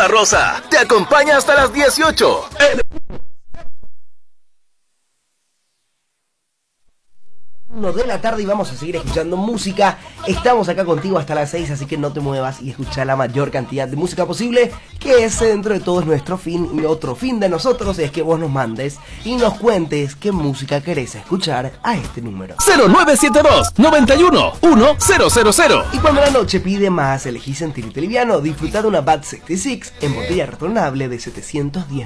Zona Rosa te acompaña hasta las 18. De la tarde y vamos a seguir escuchando música. Estamos acá contigo hasta las 6, así que no te muevas y escucha la mayor cantidad de música posible, que ese dentro de todo es nuestro fin. Y otro fin de nosotros es que vos nos mandes y nos cuentes qué música querés escuchar a este número 0972 91 1000. Y cuando la noche pide más, elegís sentirte liviano, disfrutar de una Bad 66 en botella retornable de 710